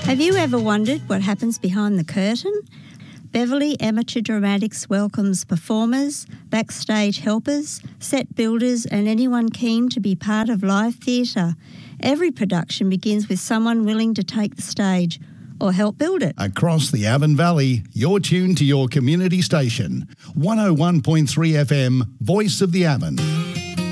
Have you ever wondered what happens behind the curtain? Beverley Amateur Dramatics welcomes performers, backstage helpers, set builders and anyone keen to be part of live theatre. Every production begins with someone willing to take the stage or help build it. Across the Avon Valley, you're tuned to your community station. 101.3 FM, Voice of the Avon.